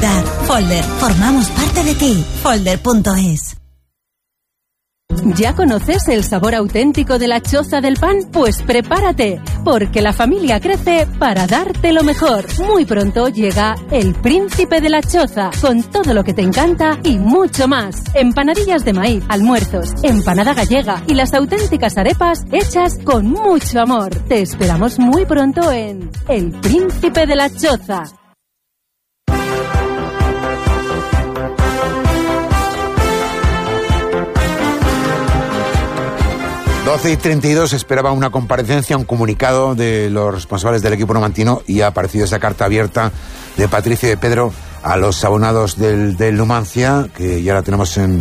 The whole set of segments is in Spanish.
disfrutar. Folder, formamos parte de ti. Folder.es. ¿Ya conoces el sabor auténtico de la Choza del Pan? Pues prepárate, porque la familia crece para darte lo mejor. Muy pronto llega el Príncipe de la Choza, con todo lo que te encanta y mucho más. Empanadillas de maíz, almuerzos, empanada gallega y las auténticas arepas hechas con mucho amor. Te esperamos muy pronto en El Príncipe de la Choza. y 32 esperaba una comparecencia, un comunicado de los responsables del equipo numantino y ha aparecido esa carta abierta de Patricio y de Pedro a los abonados del Numancia, que ya la tenemos en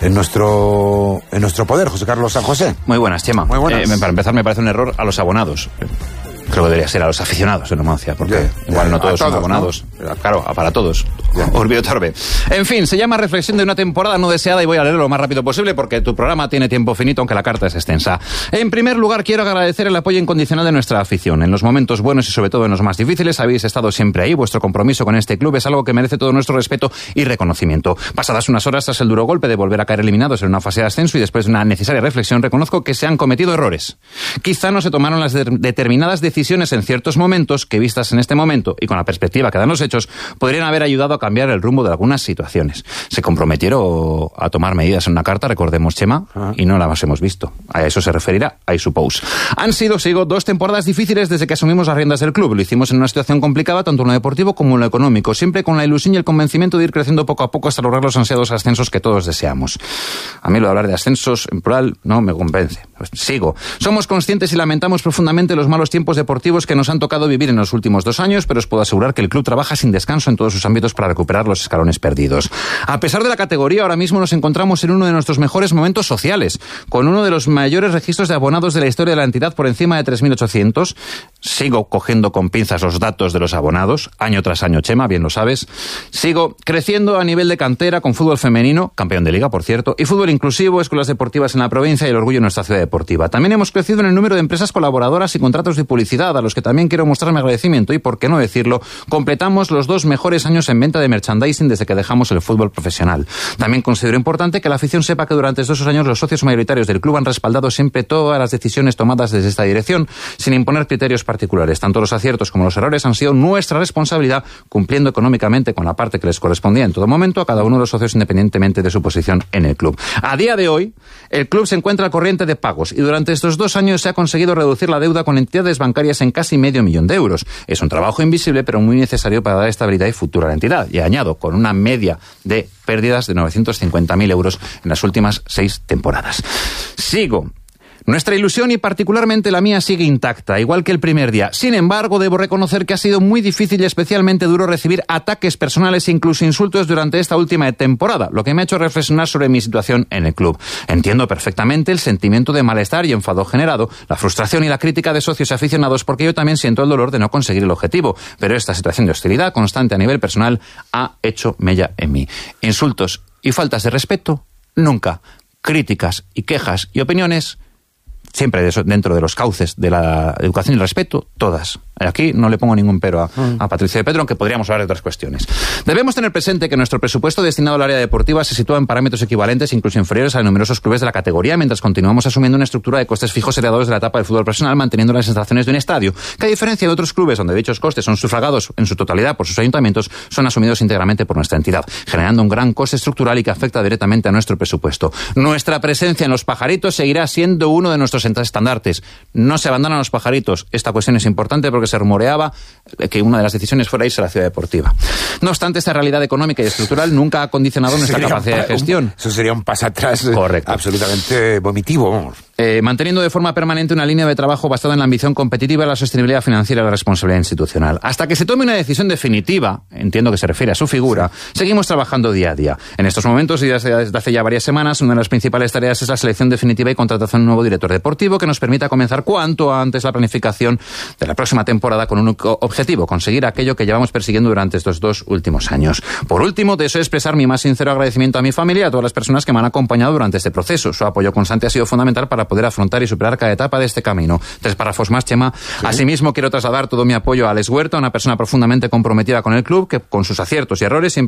nuestro poder. José Carlos San José. Muy buenas, Chema. Muy buenas. Para empezar, me parece un error a los abonados. Creo que debería ser a los aficionados de Numancia, porque igual no todos son abonados. ¿No? Claro, para todos. Urbi et Orbi. En fin, se llama Reflexión de una temporada no deseada y voy a leerlo lo más rápido posible porque tu programa tiene tiempo finito, aunque la carta es extensa. En primer lugar, quiero agradecer el apoyo incondicional de nuestra afición. En los momentos buenos y sobre todo en los más difíciles habéis estado siempre ahí. Vuestro compromiso con este club es algo que merece todo nuestro respeto y reconocimiento. Pasadas unas horas tras el duro golpe de volver a caer eliminados en una fase de ascenso y después de una necesaria reflexión, reconozco que se han cometido errores. Quizá no se tomaron las determinadas decisiones en ciertos momentos que, vistas en este momento y con la perspectiva que dan los hechos, podrían haber ayudado a cambiar el rumbo de algunas situaciones. Se comprometieron a tomar medidas en una carta, recordemos, Chema, y no las hemos visto. A eso se referirá, I suppose. Han sido, sigo, 2 temporadas difíciles desde que asumimos las riendas del club. Lo hicimos en una situación complicada, tanto en lo deportivo como en lo económico, siempre con la ilusión y el convencimiento de ir creciendo poco a poco hasta lograr los ansiados ascensos que todos deseamos. A mí lo de hablar de ascensos en plural no me convence. Pues sigo. Somos conscientes y lamentamos profundamente los malos tiempos deportivos que nos han tocado vivir en los últimos 2 años, pero os puedo asegurar que el club trabaja sin descanso en todos sus ámbitos para recuperar los escalones perdidos. A pesar de la categoría, ahora mismo nos encontramos en uno de nuestros mejores momentos sociales, con uno de los mayores registros de abonados de la historia de la entidad, por encima de 3.800. Sigo cogiendo con pinzas los datos de los abonados, año tras año, Chema, bien lo sabes. Sigo creciendo a nivel de cantera con fútbol femenino, campeón de liga, por cierto, y fútbol inclusivo, escuelas deportivas en la provincia y el orgullo de nuestra ciudad deportiva. También hemos crecido en el número de empresas colaboradoras y contratos de publicidad, a los que también quiero mostrar mi agradecimiento y, por qué no decirlo, completamos los 2 mejores años en venta de merchandising desde que dejamos el fútbol profesional. También considero importante que la afición sepa que durante estos 2 años los socios mayoritarios del club han respaldado siempre todas las decisiones tomadas desde esta dirección, sin imponer criterios particulares. Tanto los aciertos como los errores han sido nuestra responsabilidad, cumpliendo económicamente con la parte que les correspondía en todo momento a cada uno de los socios, independientemente de su posición en el club. A día de hoy, el club se encuentra al corriente de pagos y durante estos 2 años se ha conseguido reducir la deuda con entidades bancarias en casi $500,000. Es un trabajo invisible, pero muy necesario para dar estabilidad y futuro a la entidad. Y añado, con una media de pérdidas de 950.000 euros en las últimas 6 temporadas. Sigo. Nuestra ilusión y particularmente la mía sigue intacta, igual que el primer día. Sin embargo, debo reconocer que ha sido muy difícil y especialmente duro recibir ataques personales e incluso insultos durante esta última temporada, lo que me ha hecho reflexionar sobre mi situación en el club. Entiendo perfectamente el sentimiento de malestar y enfado generado, la frustración y la crítica de socios y aficionados, porque yo también siento el dolor de no conseguir el objetivo, pero esta situación de hostilidad constante a nivel personal ha hecho mella en mí. Insultos y faltas de respeto, nunca. Críticas y quejas y opiniones, siempre dentro de los cauces de la educación y el respeto, todas. Aquí no le pongo ningún pero a Patricia de Pedro, aunque podríamos hablar de otras cuestiones. Debemos tener presente que nuestro presupuesto destinado al área deportiva se sitúa en parámetros equivalentes, incluso inferiores a numerosos clubes de la categoría, mientras continuamos asumiendo una estructura de costes fijos heredados de la etapa del fútbol profesional, manteniendo las instalaciones de un estadio, que a diferencia de otros clubes donde dichos costes son sufragados en su totalidad por sus ayuntamientos, son asumidos íntegramente por nuestra entidad, generando un gran coste estructural y que afecta directamente a nuestro presupuesto. Nuestra presencia en Los Pajaritos seguirá siendo uno de nuestros estandartes. No se abandonan los pajaritos. Esta cuestión es importante porque se rumoreaba que una de las decisiones fuera irse a la ciudad deportiva. No obstante, esta realidad económica y estructural nunca ha condicionado nuestra capacidad de gestión. Eso sería un paso atrás. Correcto. Absolutamente vomitivo, vamos. Manteniendo de forma permanente una línea de trabajo basada en la ambición competitiva, la sostenibilidad financiera y la responsabilidad institucional. Hasta que se tome una decisión definitiva, entiendo que se refiere a su figura, seguimos trabajando día a día. En estos momentos, y desde hace ya varias semanas, una de las principales tareas es la selección definitiva y contratación de un nuevo director deportivo que nos permita comenzar cuanto antes la planificación de la próxima temporada con un único objetivo: conseguir aquello que llevamos persiguiendo durante estos 2 últimos años. Por último, deseo expresar mi más sincero agradecimiento a mi familia y a todas las personas que me han acompañado durante este proceso. Su apoyo constante ha sido fundamental para poder afrontar y superar cada etapa de este camino. 3 párrafos más, Chema. ¿Sí? Asimismo, quiero trasladar todo mi apoyo a Alex Huerta, una persona profundamente comprometida con el club, que con sus aciertos y errores siempre